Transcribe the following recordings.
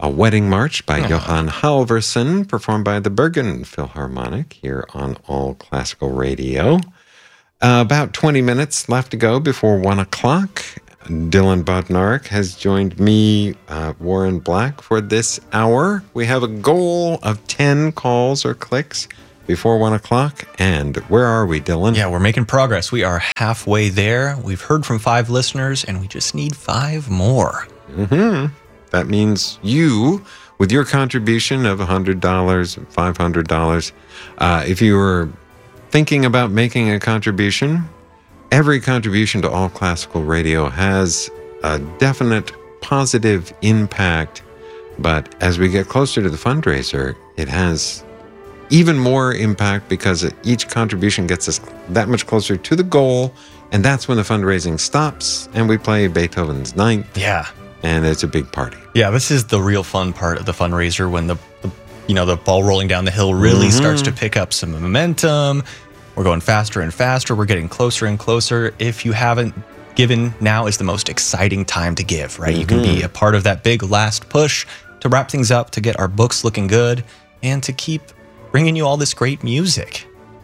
A Wedding March by Johann Halvorsen, performed by the Bergen Philharmonic here on All Classical Radio. About 20 minutes left to go before 1 o'clock. Dylan Bodnarik has joined me, Warren Black, for this hour. We have a goal of 10 calls or clicks before 1 o'clock. And where are we, Dylan? Yeah, we're making progress. We are halfway there. We've heard from 5 listeners, and we just need 5 more. Mm-hmm. That means you, with your contribution of $100, $500, if you were thinking about making a contribution, every contribution to All Classical Radio has a definite positive impact. But as we get closer to the fundraiser, it has even more impact because each contribution gets us that much closer to the goal. And that's when the fundraising stops and we play Beethoven's Ninth. Yeah. And it's a big party. Yeah, this is the real fun part of the fundraiser when the ball rolling down the hill really starts to pick up some momentum. We're going faster and faster. We're getting closer and closer. If you haven't given, now is the most exciting time to give, right? You can be a part of that big last push to wrap things up, to get our books looking good, and to keep bringing you all this great music.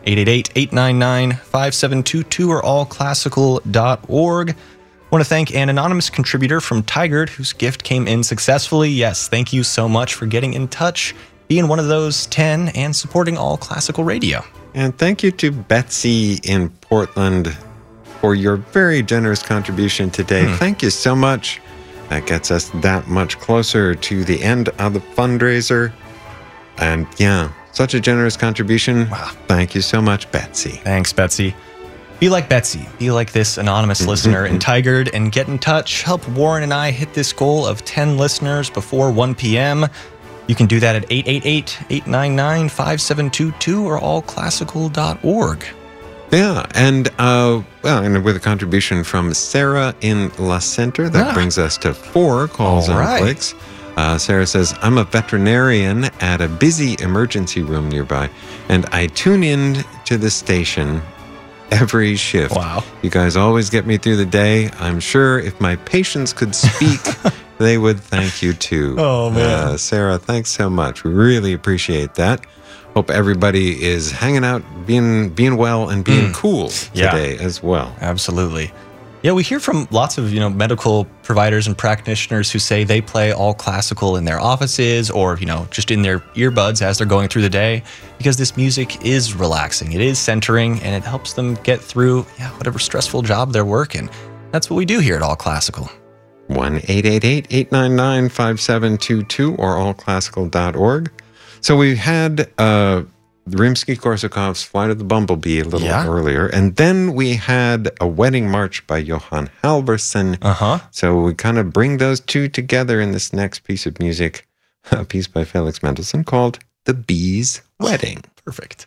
888-899-5722 or allclassical.org. I want to thank an anonymous contributor from Tigard whose gift came in successfully. Yes, thank you so much for getting in touch, being one of those 10, and supporting All Classical Radio. And thank you to Betsy in Portland for your very generous contribution today. Thank you so much. That gets us that much closer to the end of the fundraiser. And yeah, such a generous contribution. Wow. Thank you so much, Betsy. Thanks, Betsy. Be like Betsy. Be like this anonymous listener in Tigard and get in touch. Help Warren and I hit this goal of 10 listeners before 1 p.m. You can do that at 888-899-5722 or allclassical.org. Yeah, and with a contribution from Sarah in La Center, that brings us to 4 calls and clicks. Sarah says, I'm a veterinarian at a busy emergency room nearby, and I tune in to the station every shift. Wow. You guys always get me through the day. I'm sure if my patients could speak, they would thank you too. Oh, man. Sarah, thanks so much. We really appreciate that. Hope everybody is hanging out, being well, and being cool today as well. Absolutely. Yeah, we hear from lots of medical providers and practitioners who say they play All Classical in their offices or just in their earbuds as they're going through the day because this music is relaxing, it is centering, and it helps them get through whatever stressful job they're working. That's what we do here at All Classical. 1-888-899-5722 or allclassical.org. So we had Rimsky-Korsakov's Flight of the Bumblebee a little earlier, and then we had A Wedding March by Johann Halvorsen. So we kind of bring those two together in this next piece of music, a piece by Felix Mendelssohn called The Bee's Wedding. Perfect.